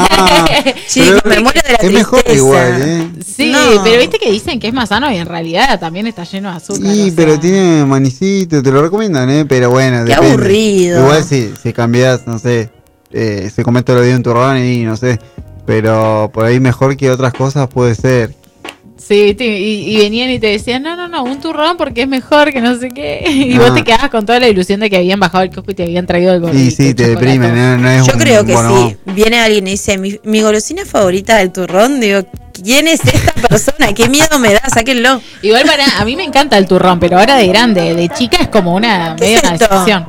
Chicos, me muero de la tristeza. Es mejor igual, Sí, pero viste que dicen que es más sano y en realidad también está lleno de azúcar. Sí, pero tiene manicito, te lo recomiendan, pero bueno. Qué depende. aburrido. Igual si cambias, no sé, se come todo el día un turrón y no sé, pero por ahí mejor que otras cosas puede ser. Sí, y venían y te decían, no, un turrón porque es mejor que no sé qué. Y vos te quedabas con toda la ilusión de que habían bajado el kiosco y te habían traído el gordito. Y sí, te deprimen, no es Yo creo que sí. Viene alguien y dice, mi golosina favorita del turrón, digo, ¿quién es esta persona? ¿Qué miedo me da? Sáquenlo. Igual a mí me encanta el turrón, pero ahora de grande, de chica es como una medio una decepción.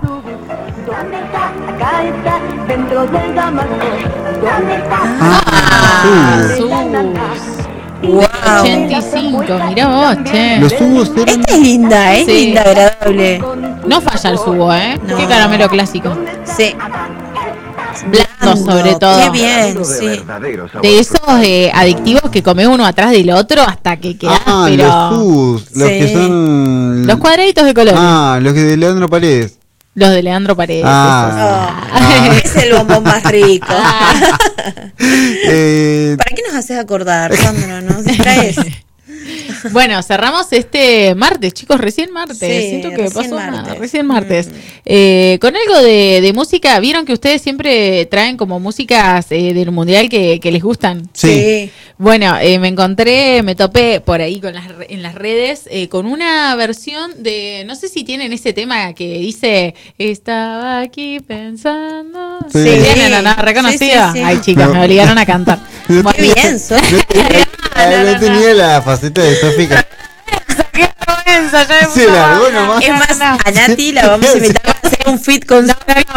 Wow. 85, mirá vos, che. Los subos eran... Esta es linda, linda, agradable. No falla el subo, No. Qué caramelo clásico. Sí. Blando sobre todo. Qué bien, sí. De esos adictivos que come uno atrás del otro hasta que quedas, pero... los subos, los que son... Los cuadraditos de color. Los que de Leandro Paredes. Los de Leandro Paredes. Es el bombón más rico. ¿Para qué nos haces acordar, Sandro? ¿Nos distraes? Bueno, cerramos este martes, chicos, recién martes. Sí, Siento que recién pasó martes. recién martes. Con algo de música, vieron que ustedes siempre traen como músicas del mundial que les gustan. Sí. Bueno, me topé por ahí en las redes con una versión de, no sé si tienen ese tema que dice, estaba aquí pensando. Sí. ¿Tienen no? ¿Reconocida? Sí. Ay, chicas, me obligaron a cantar. Qué bien, Sol. No tenía la faceta de Sofía. Qué vergüenza, ya me Se puso largó mal. nomás. Es más, a Nati la vamos a invitar a hacer un fit con... Me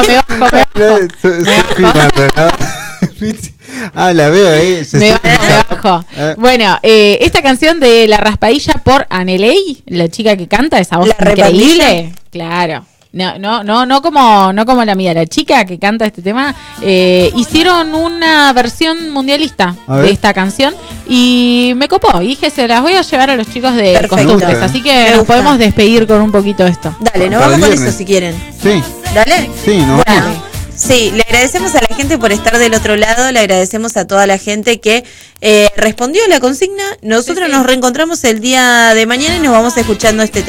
bajo. La veo ahí. Me bajo. Bueno, esta canción de La Raspadilla por Aneley, la chica que canta, esa voz ¿La increíble. Raspadilla? Claro. No como la mía, la chica que canta este tema, hicieron una versión mundialista de esta canción y me copó. Y dije, se las voy a llevar a los chicos de Perfecto. Costumbres, así que nos podemos despedir con un poquito de esto. Dale, nos Para vamos el con viernes. eso si quieren. Sí, Dale. sí, no. Bueno, sí, le agradecemos a la gente por estar del otro lado, le agradecemos a toda la gente que respondió a la consigna. Nosotros nos reencontramos el día de mañana y nos vamos escuchando este tema.